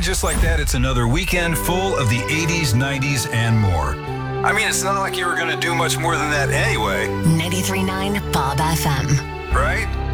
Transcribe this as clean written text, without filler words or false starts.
just like that, it's another weekend full of the 80s, 90s, and more. I mean, it's not like you were going to do much more than that anyway. 93.9 Bob FM. Right?